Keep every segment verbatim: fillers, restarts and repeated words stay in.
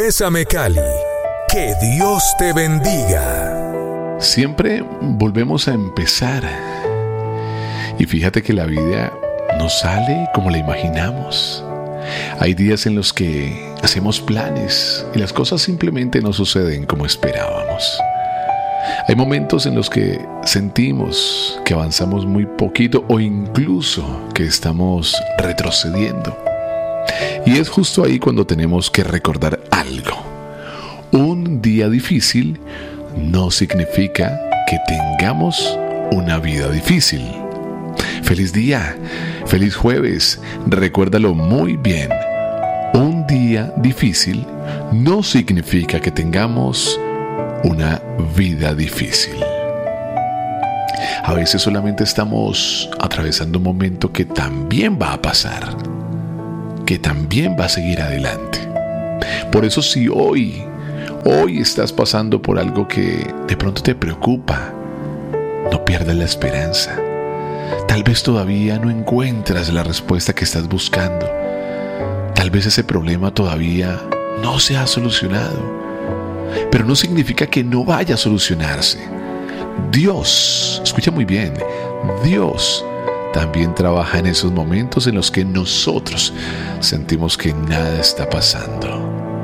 Bésame Cali. Que Dios te bendiga. Siempre volvemos a empezar. Y fíjate que la vida no sale como la imaginamos. Hay días en los que hacemos planes y las cosas simplemente no suceden como esperábamos. Hay momentos en los que sentimos que avanzamos muy poquito o incluso que estamos retrocediendo. Y es justo ahí cuando tenemos que recordar algo. Un día difícil no significa que tengamos una vida difícil. Feliz día, feliz jueves, recuérdalo muy bien. Un día difícil no significa que tengamos una vida difícil. A veces solamente estamos atravesando un momento que también va a pasar, que también va a seguir adelante. Por eso si hoy, hoy estás pasando por algo que de pronto te preocupa, no pierdas la esperanza. Tal vez todavía no encuentras la respuesta que estás buscando. Tal vez ese problema todavía no se ha solucionado. Pero no significa que no vaya a solucionarse. Dios, escucha muy bien, Dios también trabaja en esos momentos en los que nosotros sentimos que nada está pasando.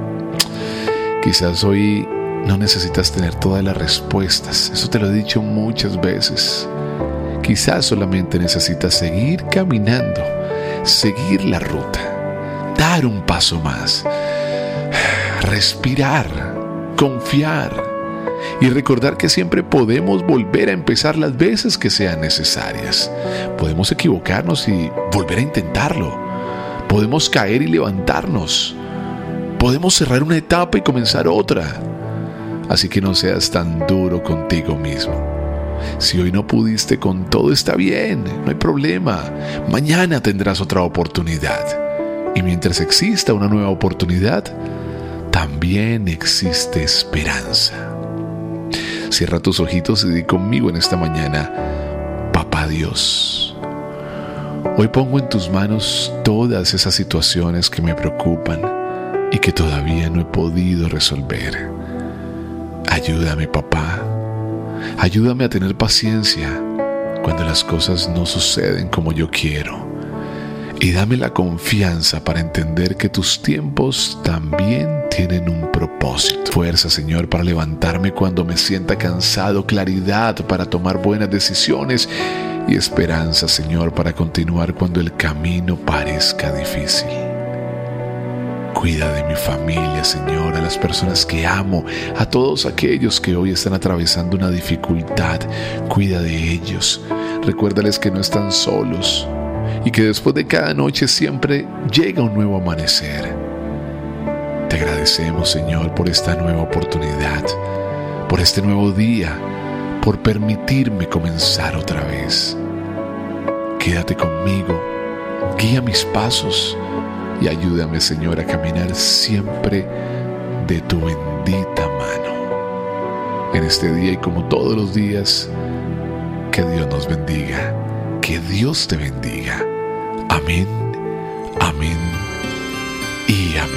Quizás hoy no necesitas tener todas las respuestas, eso te lo he dicho muchas veces. Quizás solamente necesitas seguir caminando, seguir la ruta, dar un paso más, respirar, confiar y recordar que siempre podemos volver a empezar las veces que sean necesarias. Podemos equivocarnos y volver a intentarlo. Podemos caer y levantarnos. Podemos cerrar una etapa y comenzar otra. Así que no seas tan duro contigo mismo. Si hoy no pudiste con todo, está bien, no hay problema. Mañana tendrás otra oportunidad. Y mientras exista una nueva oportunidad, también existe esperanza. Cierra tus ojitos y di conmigo en esta mañana: Papá Dios, hoy pongo en tus manos todas esas situaciones que me preocupan y que todavía no he podido resolver. Ayúdame, papá. Ayúdame a tener paciencia cuando las cosas no suceden como yo quiero. Y dame la confianza para entender que tus tiempos también tienen un propósito. Fuerza, Señor, para levantarme cuando me sienta cansado, claridad para tomar buenas decisiones y esperanza, Señor, para continuar cuando el camino parezca difícil. Cuida de mi familia, Señor, a las personas que amo, a todos aquellos que hoy están atravesando una dificultad. Cuida de ellos. Recuérdales que no están solos y que después de cada noche siempre llega un nuevo amanecer. Te agradecemos, Señor, por esta nueva oportunidad, por este nuevo día, por permitirme comenzar otra vez. Quédate conmigo, guía mis pasos y ayúdame, Señor, a caminar siempre de tu bendita mano. En este día y como todos los días, que Dios nos bendiga, que Dios te bendiga. Amén, amén y amén.